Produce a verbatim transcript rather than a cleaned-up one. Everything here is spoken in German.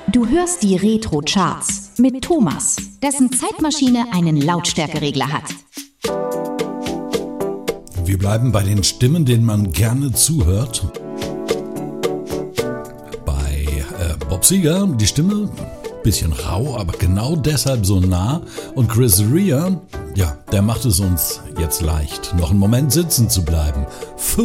Du hörst die Retro Charts mit Thomas, dessen Zeitmaschine einen Lautstärkeregler hat. Wir bleiben bei den Stimmen, denen man gerne zuhört. Bei äh, Bob Seger, die Stimme, bisschen rau, aber genau deshalb so nah. Und Chris Rea, ja, der macht es uns jetzt leicht, noch einen Moment sitzen zu bleiben.